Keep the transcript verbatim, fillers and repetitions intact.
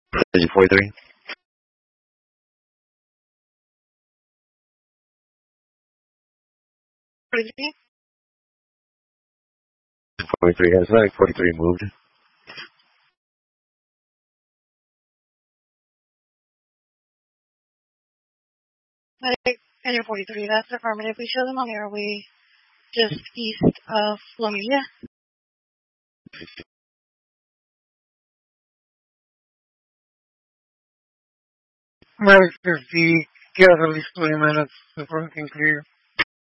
Engine forty-three. forty-three? forty-three. Has Atlantic forty-three moved? Engine forty-three, that's affirmative. We show them on the airway just east of Lomilla. Medic fifty, get at least twenty minutes before we can clear.